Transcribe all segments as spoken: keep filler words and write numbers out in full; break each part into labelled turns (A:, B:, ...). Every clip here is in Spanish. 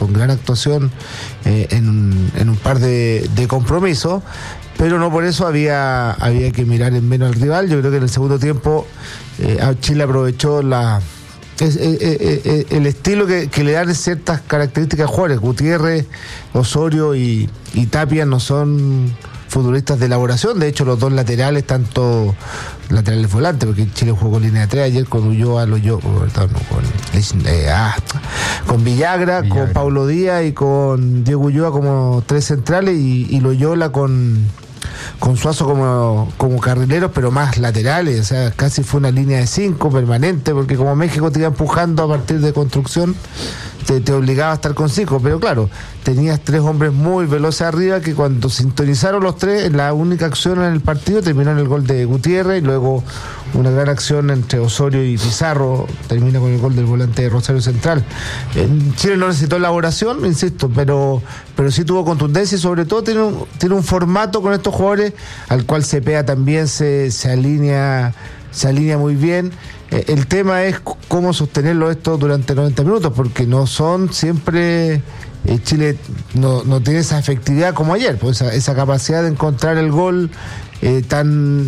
A: con gran actuación eh, en, un, en un par de, de compromisos, pero no por eso había, había que mirar en menos al rival. Yo creo que en el segundo tiempo eh, Chile aprovechó la... Es, es, es, es, el estilo que, que le dan ciertas características a jugadores. Gutiérrez, Osorio y, y Tapia no son futbolistas de elaboración. De hecho, los dos laterales, tanto laterales volantes, porque Chile jugó con línea de tres ayer con Ulloa, Loyo, perdón, con, eh, ah, con Villagra, Villagra, con Paulo Díaz y con Diego Ulloa como tres centrales y, y Loyola con con Suazo como, como carrileros, pero más laterales. O sea, casi fue una línea de cinco permanente, porque como México te iba empujando a partir de construcción, te, te obligaba a estar con cinco. Pero claro, tenías tres hombres muy veloces arriba que cuando sintonizaron los tres, la única acción en el partido terminó en el gol de Gutiérrez, y luego una gran acción entre Osorio y Pizarro termina con el gol del volante de Rosario Central. En Chile no necesitó elaboración, insisto, pero pero sí tuvo contundencia, y sobre todo tiene un, tiene un formato con estos jugadores al cual Cepeda también se, se alinea se alinea muy bien. Eh, el tema es cómo sostenerlo esto durante noventa minutos, porque no son siempre... Eh, Chile no, no tiene esa efectividad como ayer, pues esa, esa capacidad de encontrar el gol eh, tan...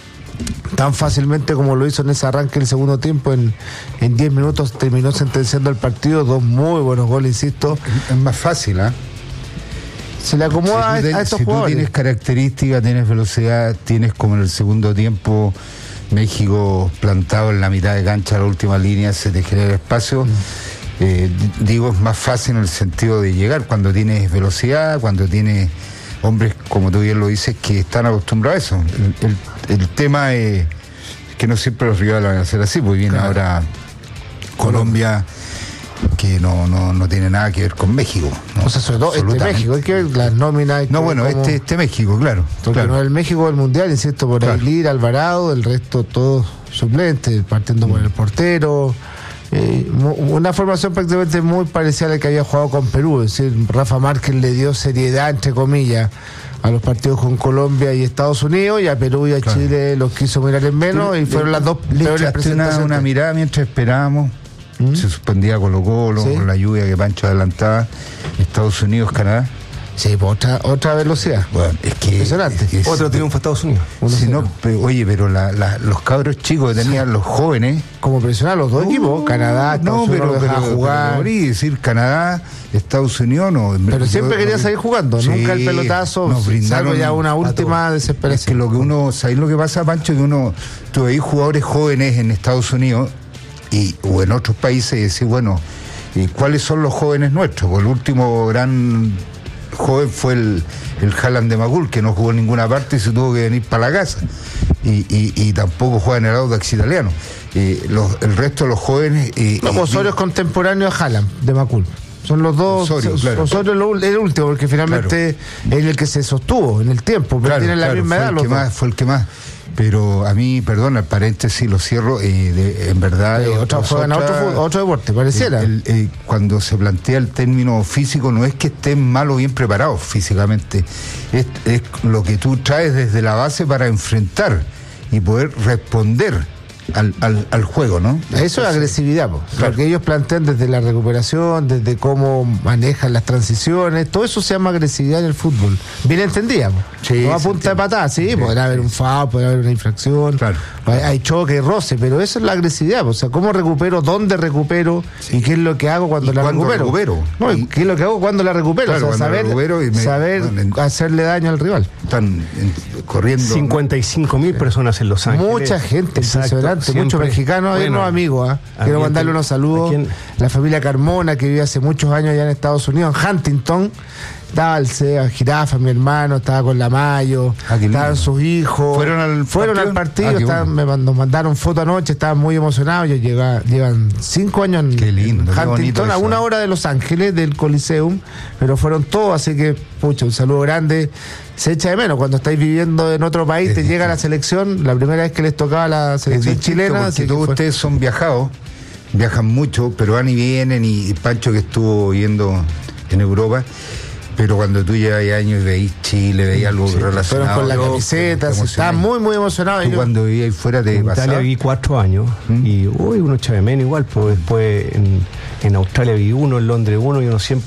A: tan fácilmente como lo hizo en ese arranque del segundo tiempo. En en diez minutos terminó sentenciando el partido, dos muy buenos goles, insisto.
B: Es más fácil, ¿ah? ¿eh?
A: Se le acomoda si ten, a estos
B: si
A: jugadores.
B: Si tú tienes características, tienes velocidad, tienes como en el segundo tiempo México plantado en la mitad de cancha, la última línea, se te genera espacio. Mm. Eh, digo, es más fácil en el sentido de llegar cuando tienes velocidad, cuando tienes hombres, como tú bien lo dices, que están acostumbrados a eso. El, el, el tema es que no siempre los rivales van a ser así, porque viene claro. ahora Colombia, que no, no, no tiene nada que ver con México, ¿no?
A: O sea, sobre todo este México, hay que ver las nóminas.
B: No, bueno,
A: cómo...
B: este, este México, claro.
A: Porque
B: claro.
A: no es el México del Mundial, insisto, por claro. Aguilar, Alvarado, el resto todos suplentes, partiendo mm. por el portero. Eh, una formación prácticamente muy parecida a la que había jugado con Perú, es decir, Rafa Márquez le dio seriedad, entre comillas, a los partidos con Colombia y Estados Unidos, y a Perú y a claro. Chile los quiso mirar en menos, y fueron las dos peores presentaciones.
B: Una, una mirada mientras esperábamos, ¿Mm? se suspendía Colo-Colo, ¿Sí? con la lluvia que Pancho adelantaba, Estados Unidos, Canadá.
A: Sí, pues otra, otra velocidad.
B: Bueno, es que...
A: Impresionante.
B: Es, es,
C: Otro triunfo a Estados Unidos.
B: Si no, pero, oye, pero la, la, los cabros chicos que tenían, sí. los jóvenes...
A: Como presionar los dos uh, equipos, Canadá, Estados
B: no,
A: Unidos,
B: pero, pero,
A: jugar.
B: Pero, pero, decir Canadá, Estados Unidos, no...
A: Pero
B: yo,
A: siempre quería seguir jugando, sí, nunca el pelotazo,
B: nos brindaron
A: salvo ya una última desesperación.
B: Es que lo que uno... ¿Sabéis lo que pasa, Pancho? Que uno... Tú veis jugadores jóvenes en Estados Unidos y, o en otros países y decís, bueno, ¿y cuáles son los jóvenes nuestros? Pues el último gran... joven fue el, el Haaland de Macul, que no jugó en ninguna parte y se tuvo que venir para la casa, y, y, y tampoco juega en el Audax italiano. Eh, los, el resto de los jóvenes... Eh,
A: no, Osorio es contemporáneo a Haaland de Macul. Son los dos.
B: Osorio, claro.
A: Osorio es el último, porque finalmente claro. es el que se sostuvo en el tiempo, pero claro, tienen la
B: claro,
A: misma edad.
B: Fue el, que más, fue el que más... Pero a mí, perdón, el paréntesis lo cierro, eh, de, en verdad...
A: Eh, otra, juegan otra, otro, otro deporte, pareciera.
B: El, el, eh, cuando se plantea el término físico, no es que estén mal o bien preparados físicamente, es, es lo que tú traes desde la base para enfrentar y poder responder al, al, al juego, ¿no?
A: Eso Entonces, es agresividad, po, claro. Porque ellos plantean desde la recuperación, desde cómo manejan las transiciones, todo eso se llama agresividad en el fútbol. Bien entendida, sí, no a punta de patada, sí, sí, podrá sí. haber un foul, podrá haber una infracción, claro. hay, hay choque, roce, pero eso es la agresividad, o sea, cómo recupero, dónde recupero, sí. y qué es lo que hago cuando la recupero.
B: recupero.
A: No, y qué es lo que hago cuando la recupero,
B: claro,
A: o sea, saber, me, saber bueno, en, hacerle daño al rival.
B: Están en, corriendo.
C: cincuenta y cinco mil personas en Los Ángeles.
A: Mucha gente, impresionante. Muchos mexicanos, hay bueno, unos amigos, ¿eh? Quiero mandarle unos saludos. La familia Carmona, que vive hace muchos años allá en Estados Unidos, en Huntington. Estaba el Seba Jirafa, mi hermano, estaba con la Mayo, estaban sus hijos.
B: ¿Fueron al
A: fueron partido? Al partido, ah, estaban, bueno. me, nos mandaron foto anoche, estaban muy emocionados. Ellos llevan, llevan cinco años en,
B: qué lindo,
A: en Huntington, a una hora de Los Ángeles, del Coliseum, pero fueron todos, así que, pucha, un saludo grande. Se echa de menos cuando estáis viviendo en otro país, es te llega la selección, la primera vez que les tocaba la selección chilena.
B: Porque todos fue... ustedes son viajados, viajan mucho, pero van y vienen, y, y Pancho que estuvo yendo en Europa. Pero cuando tú llevas años y veís Chile, veís algo sí, relacionado...
A: Fueron con la camiseta, estaban muy, muy emocionados.
B: Tú yo, cuando vivías fuera te
C: pasaba. En Italia viví cuatro años, ¿Mm? y uy, uno echa de menos igual, pues después en, en Australia viví uno, en Londres uno, y uno siempre...